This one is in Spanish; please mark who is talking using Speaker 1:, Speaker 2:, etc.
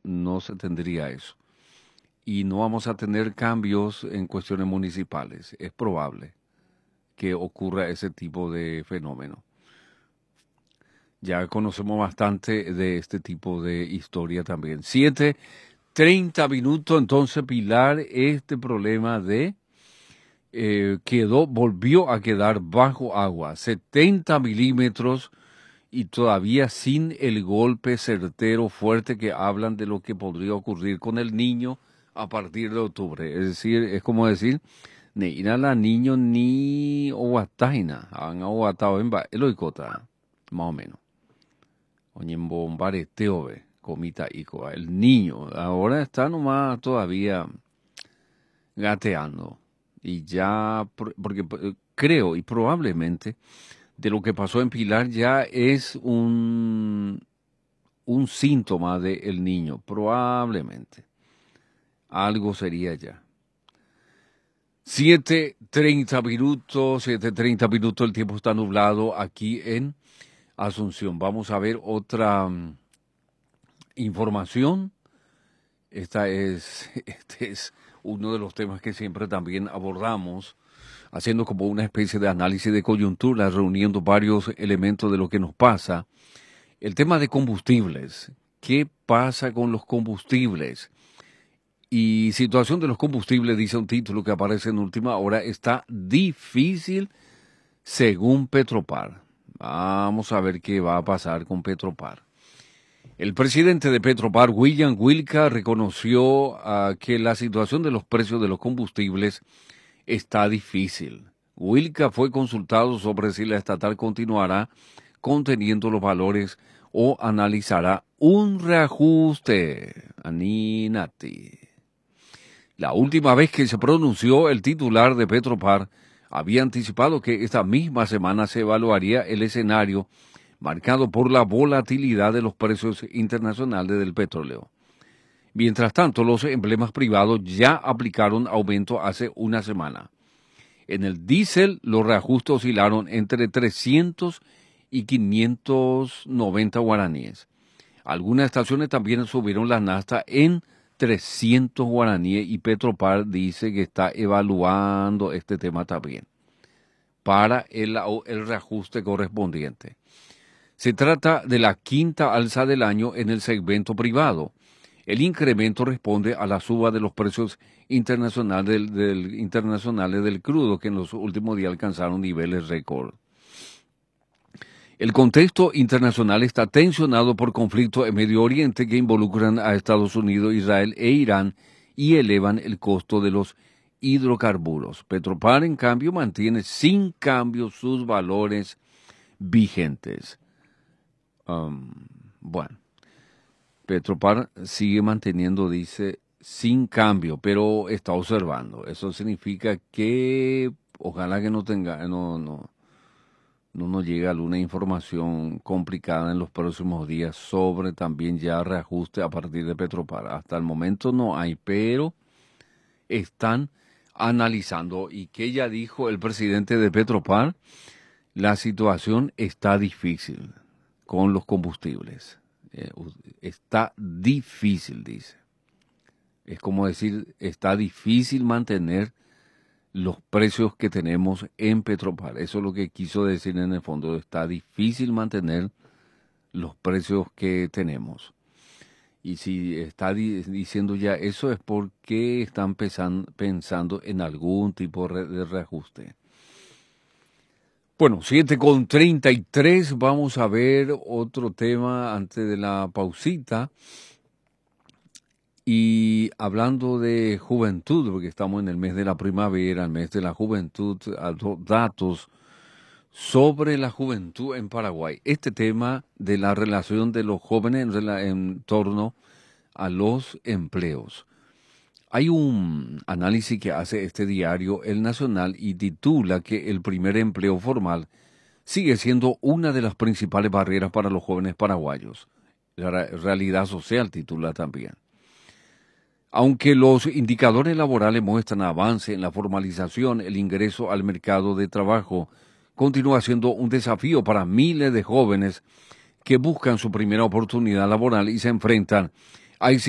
Speaker 1: no se tendría eso. Y no vamos a tener cambios en cuestiones municipales. Es probable que ocurra ese tipo de fenómeno. Ya conocemos bastante de este tipo de historia también. 7:30 minutos, entonces, Pilar, este problema de volvió a quedar bajo agua, 70 milímetros y todavía sin el golpe certero fuerte que hablan de lo que podría ocurrir con el Niño a partir de octubre. Es decir, es como decir, ni ina la niño ni oguataina, han oguatado en eloicota, más o menos. Oñembo bombareteo, comita ico. El Niño ahora está nomás todavía gateando. Y ya, porque creo y probablemente de lo que pasó en Pilar ya es un síntoma del Niño, probablemente. Algo sería ya. 7:30 minutos, 7:30 minutos, el tiempo está nublado aquí en Asunción. Vamos a ver otra información. Este es uno de los temas que siempre también abordamos, haciendo como una especie de análisis de coyuntura, reuniendo varios elementos de lo que nos pasa. El tema de combustibles. ¿Qué pasa con los combustibles? Y situación de los combustibles, dice un título que aparece en última hora, está difícil según Petropar. Vamos a ver qué va a pasar con Petropar. El presidente de Petropar, William Wilca, reconoció que la situación de los precios de los combustibles está difícil. Wilca fue consultado sobre si la estatal continuará conteniendo los valores o analizará un reajuste. Aninati. La última vez que se pronunció, el titular de Petropar había anticipado que esta misma semana se evaluaría el escenario marcado por la volatilidad de los precios internacionales del petróleo. Mientras tanto, los emblemas privados ya aplicaron aumento hace una semana. En el diésel, los reajustes oscilaron entre 300 y 590 guaraníes. Algunas estaciones también subieron la nafta en 300 guaraníes y Petropar dice que está evaluando este tema también para el reajuste correspondiente. Se trata de la quinta alza del año en el segmento privado. El incremento responde a la suba de los precios internacionales del crudo, que en los últimos días alcanzaron niveles récord. El contexto internacional está tensionado por conflictos en Medio Oriente que involucran a Estados Unidos, Israel e Irán y elevan el costo de los hidrocarburos. Petropar, en cambio, mantiene sin cambio sus valores vigentes. Bueno, Petropar sigue manteniendo, dice, sin cambio, pero está observando. Eso significa que ojalá que no nos llegue alguna información complicada en los próximos días sobre también ya reajuste a partir de Petropar. Hasta el momento no hay, pero están analizando. ¿Y qué ya dijo el presidente de Petropar? La situación está difícil con los combustibles. Está difícil, dice. Es como decir, está difícil mantener los precios que tenemos en Petropar. Eso es lo que quiso decir en el fondo. Está difícil mantener los precios que tenemos. Y si está diciendo ya eso es porque están pensando en algún tipo de reajuste. Bueno, 7:33, vamos a ver otro tema antes de la pausita. Y hablando de juventud, porque estamos en el mes de la primavera, el mes de la juventud, datos sobre la juventud en Paraguay. Este tema de la relación de los jóvenes en torno a los empleos. Hay un análisis que hace este diario, El Nacional, y titula que el primer empleo formal sigue siendo una de las principales barreras para los jóvenes paraguayos. La realidad social titula también. Aunque los indicadores laborales muestran avance en la formalización, el ingreso al mercado de trabajo continúa siendo un desafío para miles de jóvenes que buscan su primera oportunidad laboral y se enfrentan a